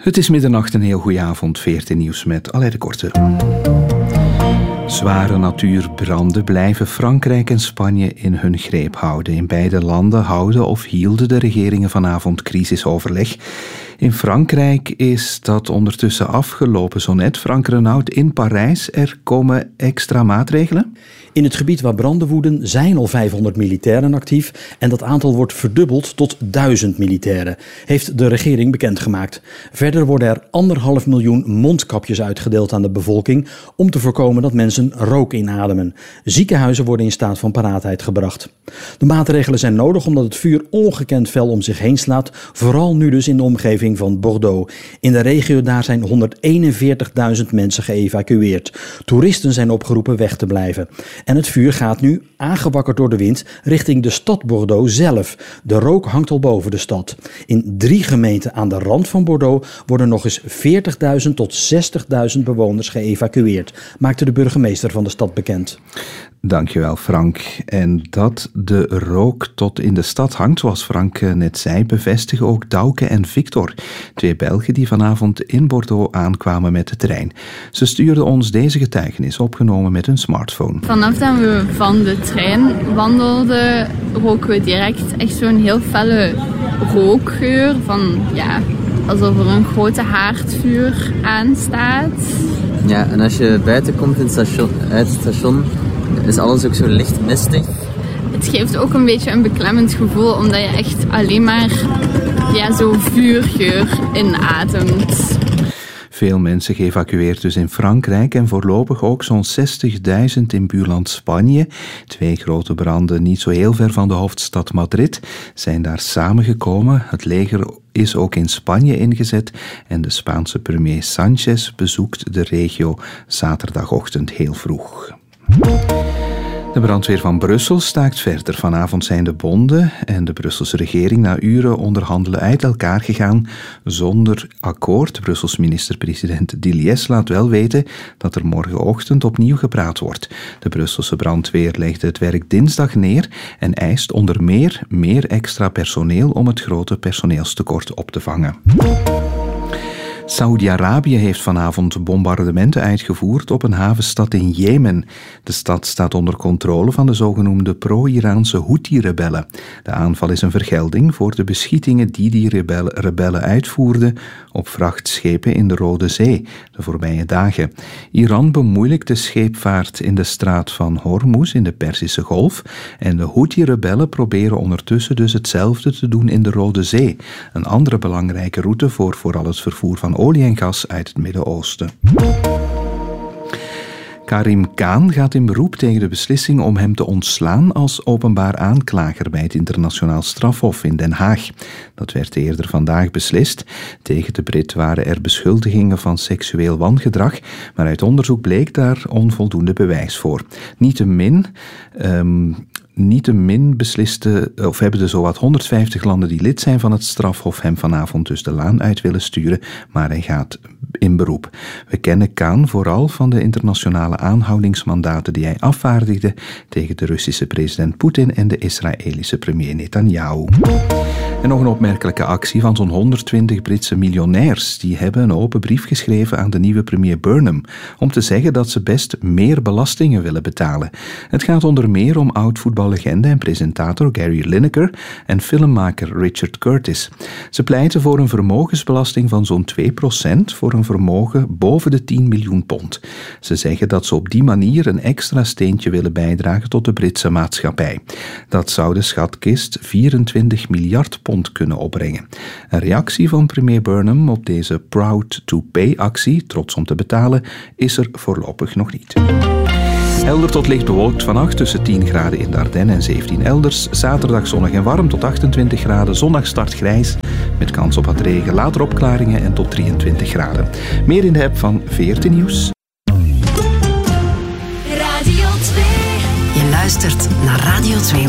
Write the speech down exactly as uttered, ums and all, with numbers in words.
Het is middernacht, een heel goede avond. veertien nieuws met Alain de Korte. Zware natuurbranden blijven Frankrijk en Spanje in hun greep houden. In beide landen houden of hielden de regeringen vanavond crisisoverleg. In Frankrijk is dat ondertussen afgelopen. Zo net, Frank Renaud, in Parijs. Er komen extra maatregelen? In het gebied waar branden woeden zijn al vijfhonderd militairen actief en dat aantal wordt verdubbeld tot duizend militairen, heeft de regering bekendgemaakt. Verder worden er anderhalf miljoen mondkapjes uitgedeeld aan de bevolking om te voorkomen dat mensen rook inademen. Ziekenhuizen worden in staat van paraatheid gebracht. De maatregelen zijn nodig omdat het vuur ongekend fel om zich heen slaat, vooral nu dus in de omgeving van Bordeaux. In de regio daar zijn honderdeenenveertigduizend mensen geëvacueerd. Toeristen zijn opgeroepen weg te blijven. En het vuur gaat nu, aangewakkerd door de wind, richting de stad Bordeaux zelf. De rook hangt al boven de stad. In drie gemeenten aan de rand van Bordeaux worden nog eens veertigduizend tot zestigduizend bewoners geëvacueerd, maakte de burgemeester van de stad bekend. Dankjewel, Frank. En dat de rook tot in de stad hangt, zoals Frank net zei, bevestigen ook Douke en Victor, twee Belgen die vanavond in Bordeaux aankwamen met de trein. Ze stuurden ons deze getuigenis, opgenomen met hun smartphone. Vanaf dat we van de trein wandelden, roken we direct echt zo'n heel felle rookgeur van, ja, alsof er een grote haardvuur aanstaat. Ja, en als je buiten komt in het station, uit het station, is alles ook zo licht mistig. Het geeft ook een beetje een beklemmend gevoel, omdat je echt alleen maar ja, zo vuurgeur inademt. Veel mensen geëvacueerd dus in Frankrijk en voorlopig ook zo'n zestigduizend in buurland Spanje. Twee grote branden niet zo heel ver van de hoofdstad Madrid zijn daar samengekomen. Het leger is ook in Spanje ingezet en de Spaanse premier Sánchez bezoekt de regio zaterdagochtend heel vroeg. De brandweer van Brussel staakt verder. Vanavond zijn de bonden en de Brusselse regering na uren onderhandelen uit elkaar gegaan zonder akkoord. Brussels minister-president Diliès laat wel weten dat er morgenochtend opnieuw gepraat wordt. De Brusselse brandweer legde het werk dinsdag neer en eist onder meer meer extra personeel om het grote personeelstekort op te vangen. Saoedi-Arabië heeft vanavond bombardementen uitgevoerd op een havenstad in Jemen. De stad staat onder controle van de zogenoemde pro-Iraanse Houthi-rebellen. De aanval is een vergelding voor de beschietingen die die rebellen, rebellen uitvoerden op vrachtschepen in de Rode Zee de voorbije dagen. Iran bemoeilijkt de scheepvaart in de straat van Hormuz in de Perzische Golf en de Houthi-rebellen proberen ondertussen dus hetzelfde te doen in de Rode Zee, een andere belangrijke route voor vooral het vervoer van olie en gas uit het Midden-Oosten. Karim Khan gaat in beroep tegen de beslissing om hem te ontslaan als openbaar aanklager bij het Internationaal Strafhof in Den Haag. Dat werd eerder vandaag beslist. Tegen de Brit waren er beschuldigingen van seksueel wangedrag, maar uit onderzoek bleek daar onvoldoende bewijs voor. Niettemin... Um, Niettemin besliste, of hebben de zowat honderdvijftig landen die lid zijn van het strafhof hem vanavond dus de laan uit willen sturen, maar hij gaat in beroep. We kennen Khan vooral van de internationale aanhoudingsmandaten die hij afvaardigde tegen de Russische president Poetin en de Israëlische premier Netanyahu. En nog een opmerkelijke actie van zo'n honderdtwintig Britse miljonairs. Die hebben een open brief geschreven aan de nieuwe premier Burnham om te zeggen dat ze best meer belastingen willen betalen. Het gaat onder meer om oud-voetballegende en presentator Gary Lineker en filmmaker Richard Curtis. Ze pleiten voor een vermogensbelasting van zo'n twee procent voor een vermogen boven de tien miljoen pond. Ze zeggen dat ze op die manier een extra steentje willen bijdragen tot de Britse maatschappij. Dat zou de schatkist vierentwintig miljard pond kunnen opbrengen. Een reactie van premier Burnham op deze Proud to Pay-actie, trots om te betalen, is er voorlopig nog niet. Helder tot licht bewolkt vannacht tussen tien graden in de Ardennen en zeventien elders. Zaterdag zonnig en warm tot achtentwintig graden. Zondag start grijs met kans op wat regen. Later opklaringen en tot drieëntwintig graden. Meer in de app van veertien Nieuws. Radio twee. Je luistert naar Radio twee.